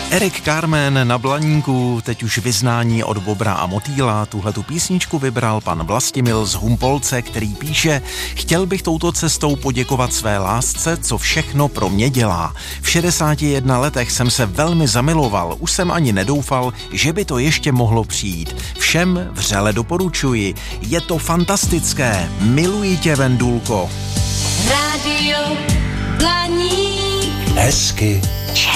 Erik Carmen na Blaníku, teď už vyznání od Bobra a Motýla. Tuhletu písničku vybral pan Vlastimil z Humpolce, který píše: chtěl bych touto cestou poděkovat své lásce, co všechno pro mě dělá. V 61 letech jsem se velmi zamiloval, už jsem ani nedoufal, že by to ještě mohlo přijít. Všem vřele doporučuji, je to fantastické, miluji tě, Vendulko. Rádio Blaník. Hezky